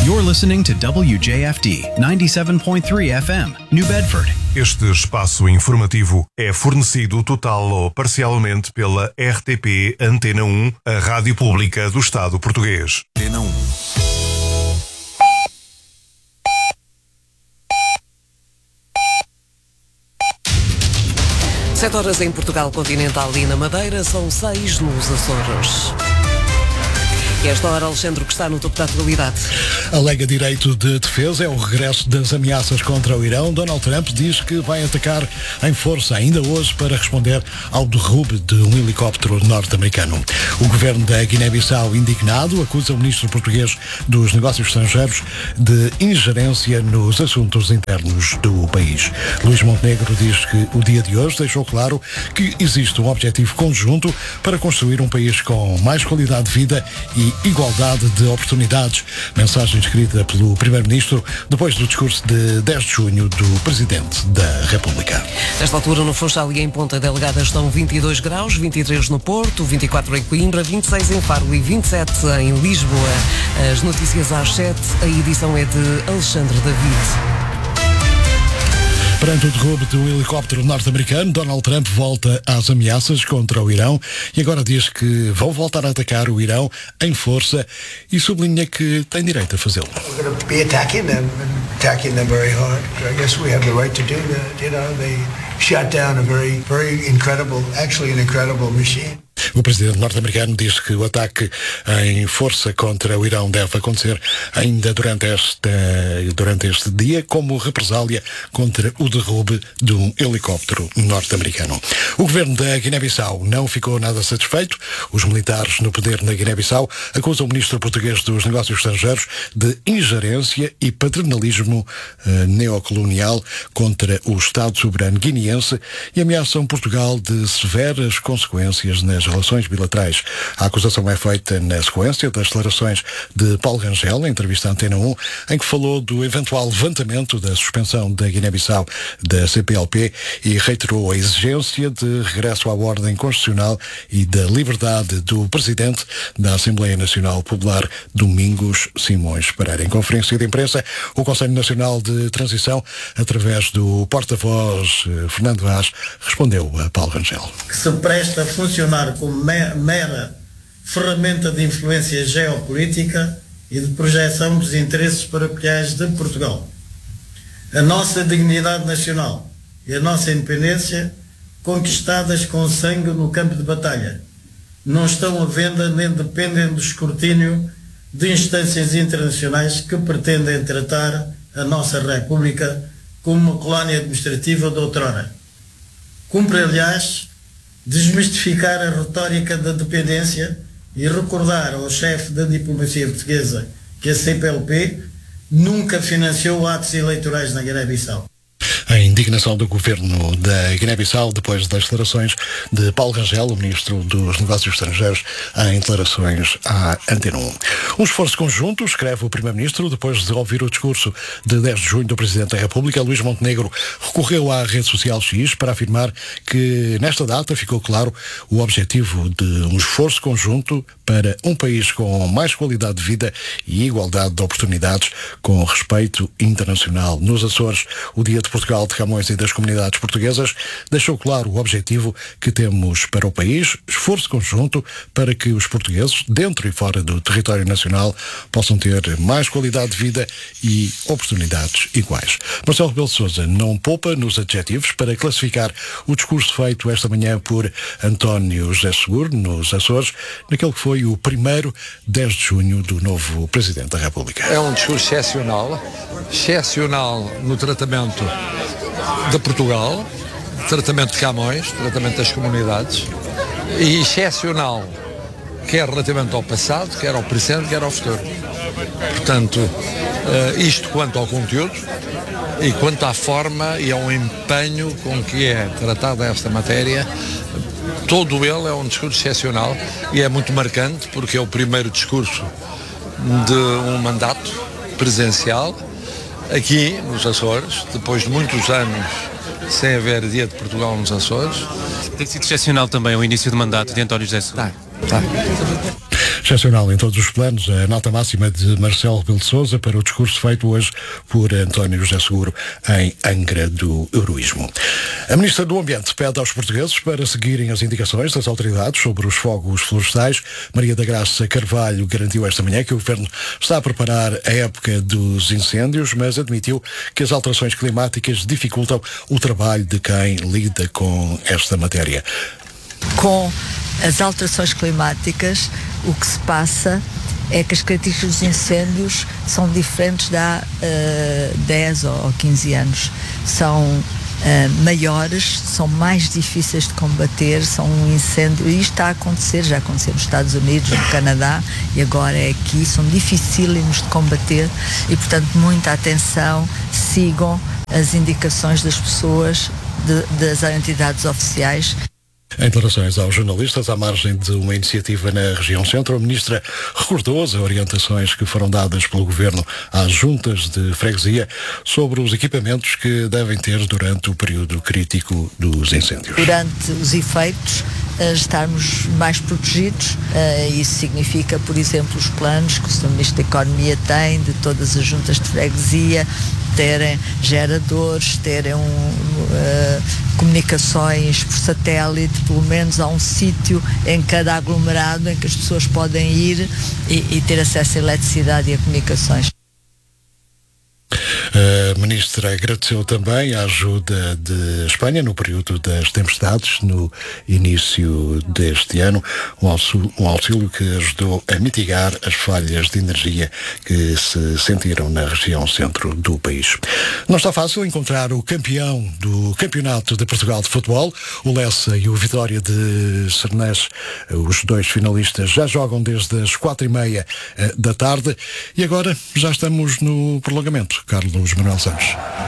You're listening to WJFD 97.3 FM, New Bedford. Este espaço informativo é fornecido total ou parcialmente pela RTP Antena 1, a rádio pública do Estado português. Antena 1. Sete horas em Portugal continental e na Madeira, são 6 nos Açores. E esta hora, Alexandre, que está no topo da atualidade. Alega direito de defesa, é o regresso das ameaças contra o Irão. Donald Trump diz que vai atacar em força ainda hoje para responder ao derrube de um helicóptero norte-americano. O governo da Guiné-Bissau, indignado, acusa o ministro português dos Negócios Estrangeiros de ingerência nos assuntos internos do país. Luís Montenegro diz que o dia de hoje deixou claro que existe um objetivo conjunto para construir um país com mais qualidade de vida e igualdade de oportunidades. Mensagem escrita pelo Primeiro-Ministro depois do discurso de 10 de junho do Presidente da República. Nesta altura, no Funchal e em Ponta Delgada estão 22 graus, 23 no Porto, 24 em Coimbra, 26 em Faro e 27 em Lisboa. As notícias às 7, a edição é de Alexandre David. Perante o derrube do helicóptero norte-americano, Donald Trump volta às ameaças contra o Irão e agora diz que vão voltar a atacar o Irão em força e sublinha que tem direito a fazê-lo. We're going to be attacking them very hard. I guess we have the right to do that. You know, they shot down a very incredible machine. O presidente norte-americano diz que o ataque em força contra o Irão deve acontecer ainda durante este dia como represália contra o derrube de um helicóptero norte-americano. O governo da Guiné-Bissau não ficou nada satisfeito. Os militares no poder na Guiné-Bissau acusam o ministro português dos Negócios Estrangeiros de ingerência e paternalismo neocolonial contra o Estado soberano guineense e ameaçam Portugal de severas consequências nas relações bilaterais. A acusação é feita na sequência das declarações de Paulo Rangel, em entrevista à Antena 1, em que falou do eventual levantamento da suspensão da Guiné-Bissau da CPLP e reiterou a exigência de regresso à ordem constitucional e da liberdade do Presidente da Assembleia Nacional Popular, Domingos Simões Pereira. Em conferência de imprensa, o Conselho Nacional de Transição, através do porta-voz Fernando Vaz, respondeu a Paulo Rangel. Que se presta a funcionar como mera ferramenta de influência geopolítica e de projeção dos interesses paroquiais de Portugal. A nossa dignidade nacional e a nossa independência, conquistadas com sangue no campo de batalha, não estão à venda nem dependem do escrutínio de instâncias internacionais que pretendem tratar a nossa República como uma colónia administrativa de outrora. Cumpre, aliás, desmistificar a retórica da dependência e recordar ao chefe da diplomacia portuguesa que a CPLP nunca financiou atos eleitorais na Guiné-Bissau. A indignação do governo da Guiné-Bissau depois das declarações de Paulo Rangel, o ministro dos Negócios Estrangeiros, em declarações à Antena 1. Um esforço conjunto, escreve o Primeiro-Ministro, depois de ouvir o discurso de 10 de junho do Presidente da República. Luís Montenegro recorreu à rede social X para afirmar que nesta data ficou claro o objetivo de um esforço conjunto para um país com mais qualidade de vida e igualdade de oportunidades com respeito internacional. Nos Açores, o Dia de Portugal de Camões e das comunidades portuguesas deixou claro o objetivo que temos para o país, esforço conjunto para que os portugueses, dentro e fora do território nacional, possam ter mais qualidade de vida e oportunidades iguais. Marcelo Rebelo de Sousa não poupa nos adjetivos para classificar o discurso feito esta manhã por António José Seguro, nos Açores, naquele que foi o primeiro 10 de junho do novo Presidente da República. É um discurso excepcional no tratamento de Portugal, tratamento de Camões, tratamento das comunidades, e excepcional, quer relativamente ao passado, quer ao presente, quer ao futuro. Portanto, isto quanto ao conteúdo e quanto à forma e ao empenho com que é tratada esta matéria, todo ele é um discurso excepcional e é muito marcante porque é o primeiro discurso de um mandato presidencial aqui nos Açores, depois de muitos anos sem haver Dia de Portugal nos Açores. Tem sido excepcional também o início do mandato de António José Seguro. Tá. Excepcional em todos os planos, a nota máxima de Marcelo Rebelo de Sousa para o discurso feito hoje por António José Seguro em Angra do Heroísmo. A Ministra do Ambiente pede aos portugueses para seguirem as indicações das autoridades sobre os fogos florestais. Maria da Graça Carvalho garantiu esta manhã que o Governo está a preparar a época dos incêndios, mas admitiu que as alterações climáticas dificultam o trabalho de quem lida com esta matéria. Com as alterações climáticas, o que se passa é que as características dos incêndios são diferentes de há 10 ou 15 anos. São maiores, são mais difíceis de combater, são um incêndio, e isto está a acontecer, já aconteceu nos Estados Unidos, no Canadá, e agora é aqui, são dificílimos de combater e, portanto, muita atenção, sigam as indicações das pessoas, das entidades oficiais. Em declarações aos jornalistas, à margem de uma iniciativa na região centro, a Ministra recordou as orientações que foram dadas pelo Governo às juntas de freguesia sobre os equipamentos que devem ter durante o período crítico dos incêndios. Durante os efeitos, estarmos mais protegidos, isso significa, por exemplo, os planos que o Sr. Ministro da Economia tem de todas as juntas de freguesia, terem geradores, terem comunicações por satélite, pelo menos há um sítio em cada aglomerado em que as pessoas podem ir e ter acesso à eletricidade e a comunicações. A Ministra agradeceu também a ajuda de Espanha no período das tempestades, no início deste ano, um auxílio que ajudou a mitigar as falhas de energia que se sentiram na região centro do país. Não está fácil encontrar o campeão do Campeonato de Portugal de Futebol, o Lessa e o Vitória de Sernés. Os dois finalistas já jogam desde as 4h30 da tarde e agora já estamos no prolongamento. Carlos Manuel Santos.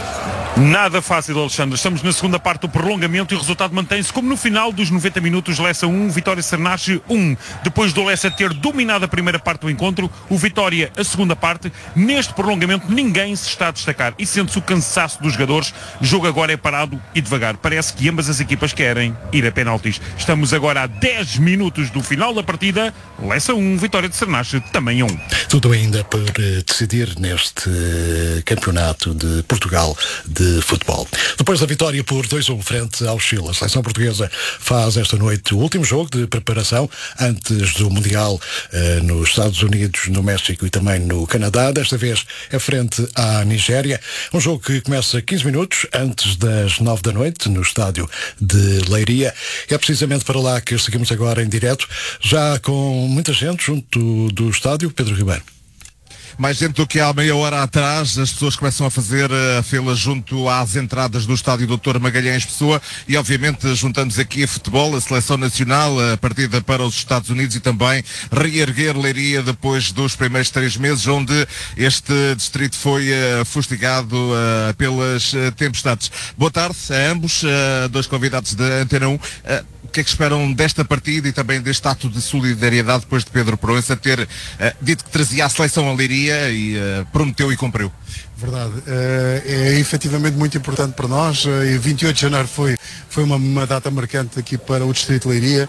Nada fácil, Alexandre. Estamos na segunda parte do prolongamento e o resultado mantém-se como no final dos 90 minutos. Lessa 1, Vitória Sernach 1. Depois do Lessa ter dominado a primeira parte do encontro, o Vitória a segunda parte. Neste prolongamento ninguém se está a destacar e sente-se o cansaço dos jogadores. O jogo agora é parado e devagar. Parece que ambas as equipas querem ir a penaltis. Estamos agora a 10 minutos do final da partida. Lessa 1, Vitória de Sernach também 1. Tudo ainda por decidir neste Campeonato de Portugal de Futebol. Depois da vitória por 2-1 frente ao Chile, a seleção portuguesa faz esta noite o último jogo de preparação antes do Mundial nos Estados Unidos, no México e também no Canadá. Desta vez é frente à Nigéria. Um jogo que começa 15 minutos antes das 9 da noite no estádio de Leiria. É precisamente para lá que seguimos agora em direto, já com muita gente junto do estádio. Pedro Ribeiro. Mais gente do que há meia hora atrás, as pessoas começam a fazer a fila junto às entradas do estádio Dr. Magalhães Pessoa e obviamente juntamos aqui a futebol, a seleção nacional, a partida para os Estados Unidos e também reerguer Leiria depois dos primeiros 3 meses, onde este distrito foi fustigado pelas tempestades. Boa tarde a ambos, dois convidados da Antena 1. O que é que esperam desta partida e também deste ato de solidariedade depois de Pedro Proença ter dito que trazia a seleção a Leiria e prometeu e cumpriu? Verdade, é efetivamente muito importante para nós. 28 de janeiro foi uma data marcante aqui para o Distrito de Leiria.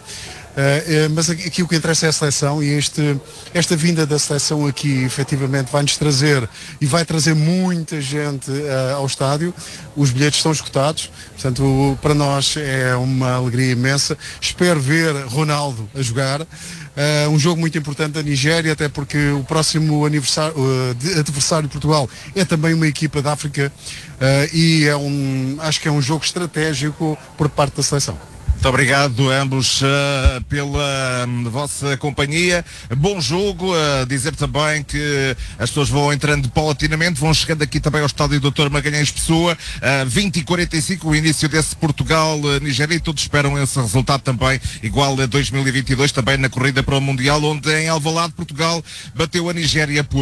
Mas aqui o que interessa é a seleção e esta vinda da seleção aqui efetivamente vai-nos trazer e vai trazer muita gente ao estádio. Os bilhetes estão esgotados, portanto para nós é uma alegria imensa. Espero ver Ronaldo a jogar. Um jogo muito importante da Nigéria, até porque o próximo adversário de Portugal é também uma equipa da África e acho que é um jogo estratégico por parte da seleção. Muito obrigado a ambos pela vossa companhia. Bom jogo. Dizer também que as pessoas vão entrando paulatinamente, vão chegando aqui também ao estádio Dr. Magalhães Pessoa. 20h45, o início desse Portugal-Nigéria, e todos esperam esse resultado também igual a 2022, também na corrida para o Mundial, onde em Alvalade Portugal bateu a Nigéria por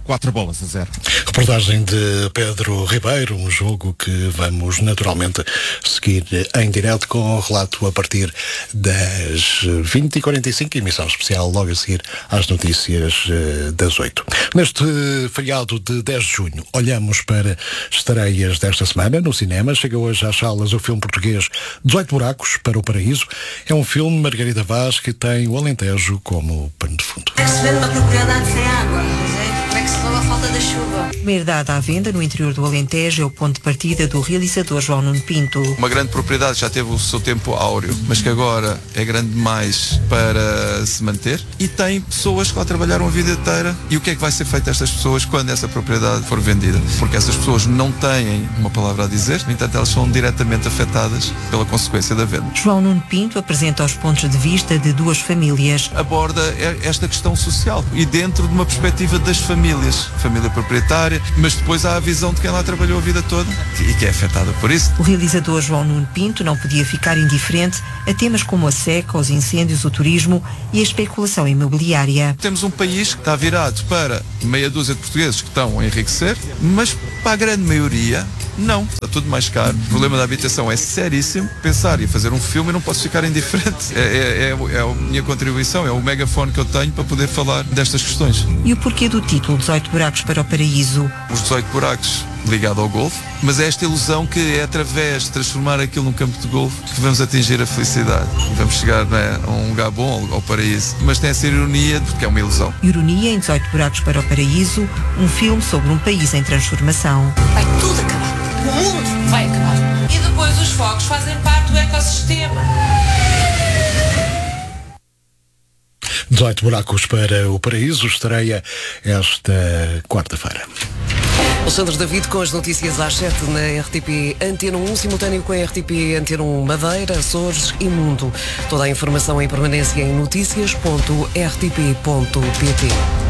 4-0. Reportagem de Pedro Ribeiro, um jogo que vamos naturalmente seguir em direto com o relato a partir das 20h45, emissão especial logo a seguir às notícias das 8. Neste feriado de 10 de junho, olhamos para estreias desta semana no cinema. Chega hoje às salas o filme português 18 Buracos para o Paraíso. É um filme de Margarida Vaz que tem o Alentejo como pano de fundo. É que se vende uma propriedade sem água, como é que se resolve a falta da chuva? Uma herdade à venda no interior do Alentejo é o ponto de partida do realizador João Nuno Pinto. Uma grande propriedade já teve o seu tempo áureo, mas que agora é grande demais para se manter e tem pessoas que lá trabalharam a vida inteira. E o que é que vai ser feito a estas pessoas quando essa propriedade for vendida? Porque essas pessoas não têm uma palavra a dizer, no entanto elas são diretamente afetadas pela consequência da venda. João Nuno Pinto apresenta os pontos de vista de duas famílias. Aborda esta questão social e dentro de uma perspectiva das famílias, família proprietária, mas depois há a visão de quem lá trabalhou a vida toda e que é afetada por isso. O realizador João Nuno Pinto não podia ficar indiferente a temas como a seca, os incêndios, o turismo e a especulação imobiliária. Temos um país que está virado para meia dúzia de portugueses que estão a enriquecer, mas para a grande maioria não, está tudo mais caro. O problema da habitação é seríssimo. Pensar e fazer um filme eu não posso ficar indiferente. É a minha contribuição, é o megafone que eu tenho para poder falar destas questões. E o porquê do título 18 Buracos para o Paraíso? Os 18 buracos ligado ao golfe, mas é esta ilusão que é através de transformar aquilo num campo de golfe que vamos atingir a felicidade. Vamos chegar a um lugar bom, ao paraíso. Mas tem essa ironia porque é uma ilusão. Ironia em 18 Buracos para o Paraíso, um filme sobre um país em transformação. Vai tudo acabar. O mundo vai acabar. E depois os fogos fazem parte do ecossistema. 18 Buracos para o Paraíso estreia esta quarta-feira. Alexandre David com as notícias às 7 na RTP Antena 1, simultâneo com a RTP Antena 1 Madeira, Açores e Mundo. Toda a informação em permanência em noticias.rtp.pt.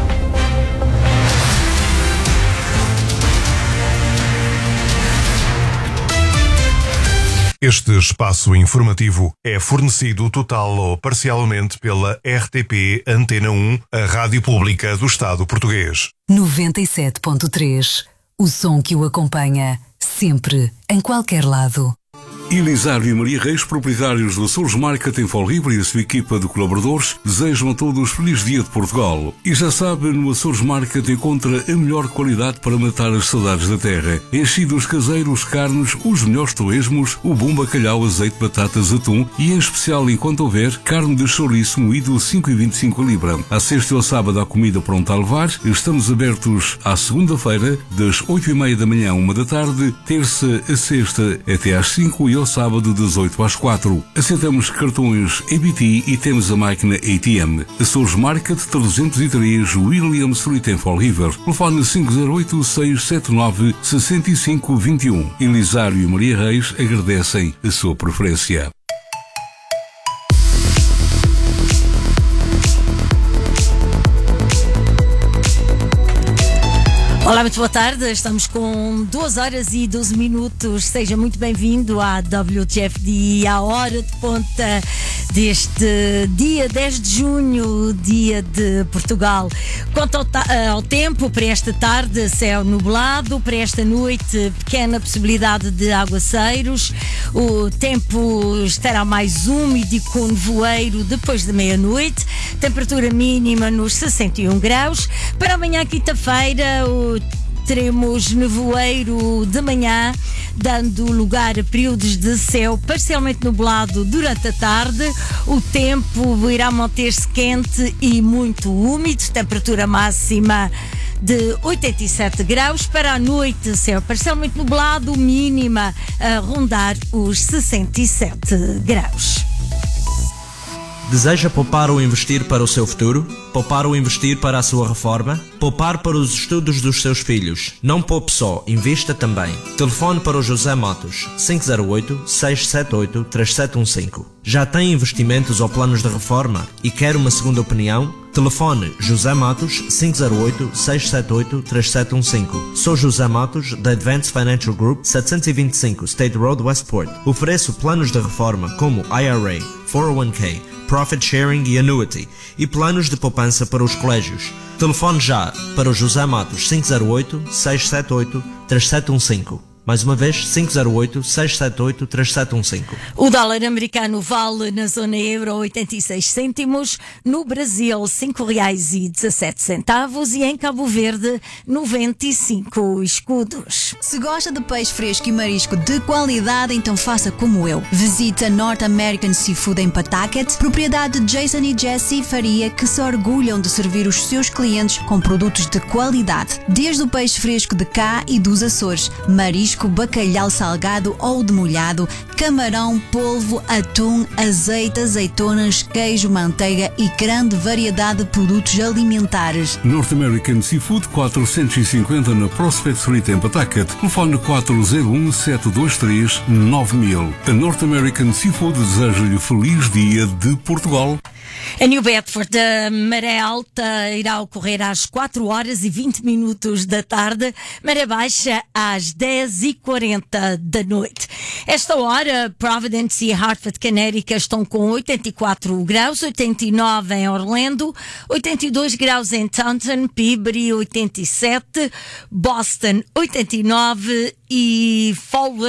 Este espaço informativo é fornecido total ou parcialmente pela RTP Antena 1, a rádio pública do Estado português. 97.3. O som que o acompanha, sempre, em qualquer lado. Elisário e Maria Reis, proprietários do Açores Market em Folribre e a sua equipa de colaboradores, desejam a todos feliz dia de Portugal. E já sabe, no Açores Market encontra a melhor qualidade para matar as saudades da terra. Enchidos caseiros, carnes, os melhores torresmos, o bom bacalhau, azeite, batatas, atum e, em especial, enquanto houver, carne de chouriço moído 5,25 a libra. À sexta e ao sábado há comida pronta a levar. Estamos abertos à segunda-feira, das 8h30 da manhã à 1 da tarde, terça a sexta até às 5 e ao sábado das 8 às 4. Aceitamos cartões EBT e temos a máquina ATM. Açores Market 303 William Street em Fall River. Telefone 508-679-6521. Elisário e Maria Reis agradecem a sua preferência. Olá, muito boa tarde. Estamos com 2 horas e 12 minutos. Seja muito bem-vindo à WTFD, à hora de ponta deste dia 10 de junho, dia de Portugal. Quanto ao tempo, para esta tarde, céu nublado, para esta noite, pequena possibilidade de aguaceiros. O tempo estará mais úmido e com nevoeiro depois de meia-noite. Temperatura mínima nos 61 graus. Para amanhã, quinta-feira, teremos nevoeiro de manhã, dando lugar a períodos de céu parcialmente nublado durante a tarde. O tempo irá manter-se quente e muito úmido, temperatura máxima de 87 graus. Para a noite, céu parcialmente nublado, mínima a rondar os 67 graus. Deseja poupar ou investir para o seu futuro? Poupar ou investir para a sua reforma? Poupar para os estudos dos seus filhos? Não poupe só, invista também. Telefone para o José Matos, 508-678-3715. Já tem investimentos ou planos de reforma e quer uma segunda opinião? Telefone José Matos 508-678-3715. Sou José Matos, da Advanced Financial Group, 725 State Road, Westport. Ofereço planos de reforma como IRA, 401k, Profit Sharing e Annuity e planos de poupança para os colégios. Telefone já para o José Matos 508-678-3715. Mais uma vez, 508-678-3715. O dólar americano vale na zona euro 86 cêntimos, no Brasil R$5,17 e em Cabo Verde 95 escudos. Se gosta de peixe fresco e marisco de qualidade, então faça como eu. Visite a North American Seafood em Pawtucket, propriedade de Jason e Jessie Faria, que se orgulham de servir os seus clientes com produtos de qualidade. Desde o peixe fresco de cá e dos Açores, marisco, bacalhau salgado ou demolhado, camarão, polvo, atum, azeite, azeitonas, queijo, manteiga e grande variedade de produtos alimentares. North American Seafood 450 na Prospect Street em Pawtucket. Telefone 401-723-9000. A North American Seafood deseja-lhe feliz dia de Portugal. Em New Bedford, a maré alta irá ocorrer às 4h20 da tarde, maré baixa às 10h40 da noite. Esta hora, Providence e Hartford, Connecticut estão com 84 graus, 89 em Orlando, 82 graus em Taunton, Peabody 87, Boston 89 e Fowler